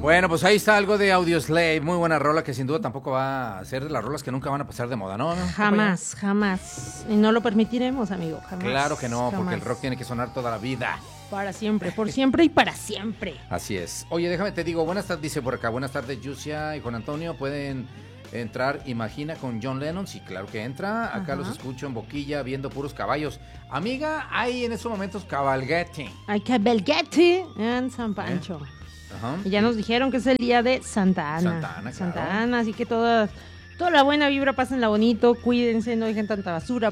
Bueno, pues ahí está algo de Audioslave, muy buena rola que sin duda tampoco va a ser de las rolas que nunca van a pasar de moda, ¿no? Jamás, jamás. Y no lo permitiremos, amigo, jamás. Claro que no, jamás. porque el rock tiene que sonar toda la vida. Para siempre, por siempre y para siempre. Así es. Oye, déjame te digo, buenas tardes, dice por acá, buenas tardes, Yusia y Juan Antonio, ¿pueden entrar Imagina con John Lennon? Sí, claro que entra. Acá los escucho en boquilla viendo puros caballos. Amiga, hay en estos momentos cabalgate. Hay cabalgate en San Pancho. Ajá. Y ya nos dijeron que es el día de Santa Ana. Santa Ana, claro. Ana, así que toda la buena vibra, pásenla bonito, cuídense, no dejen tanta basura.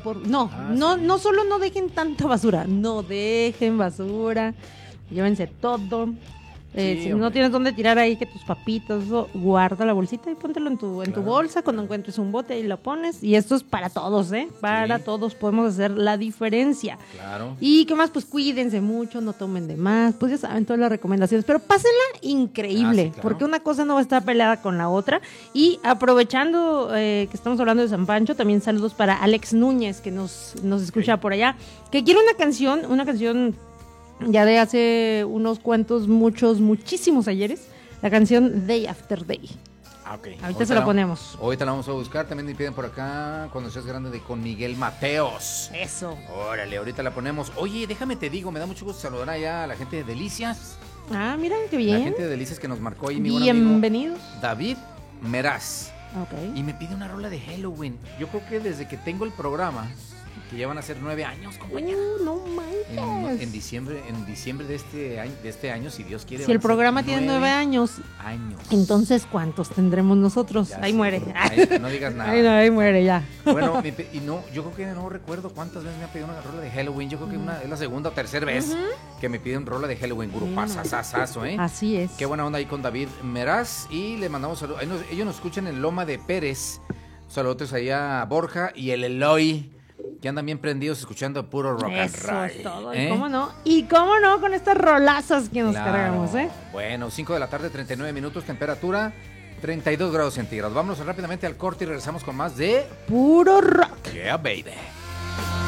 No solo no dejen tanta basura, no dejen basura, llévense todo. Si no tienes dónde tirar ahí que tus papitos, guarda la bolsita y póntelo en tu bolsa. Cuando encuentres un bote ahí lo pones. Y esto es para todos, para todos podemos hacer la diferencia. Claro. Y qué más, pues cuídense mucho, no tomen de más, pues ya saben todas las recomendaciones, pero pásenla increíble, sí, claro. porque una cosa no va a estar peleada con la otra. Y aprovechando que estamos hablando de San Pancho, también saludos para Alex Núñez, que nos escucha por allá, que quiere una canción ya de hace unos cuantos, muchísimos ayeres, la canción Day After Day. Okay. Ahorita se la ponemos. Ahorita la vamos a buscar, también me piden por acá, Cuando seas grande, con Miguel Mateos. Eso. Órale, ahorita la ponemos. Oye, déjame te digo, me da mucho gusto saludar allá a la gente de Delicias. Ah, mira, qué bien. La gente de Delicias que nos marcó ahí, mi buen Bienvenidos. amigo David Meraz. Okay. Y me pide una rola de Halloween. Yo creo que desde que tengo el programa, que ya van a ser 9 años, compañera. No manches. En diciembre de este año, si Dios quiere. Si el programa tiene 9 años, entonces ¿cuántos tendremos nosotros? Ya ahí sé, muere. No digas nada. Ahí muere ya. Bueno, yo creo que no recuerdo cuántas veces me ha pedido una rola de Halloween. Yo creo que es la segunda o tercera vez que me piden rola de Halloween. Grupazazazo, ¿eh? Así es. Qué buena onda ahí con David Meraz. Y le mandamos saludos. Ellos nos escuchan en Loma de Pérez. Saludos allá a Borja y el Eloy, que andan bien prendidos escuchando puro rock and roll. Eso es todo. ¿Y cómo no con estas rolazas que nos cargamos, Bueno, 5 de la tarde, 39 minutos, temperatura 32 grados centígrados. Vámonos rápidamente al corte y regresamos con más de puro rock. Yeah, baby.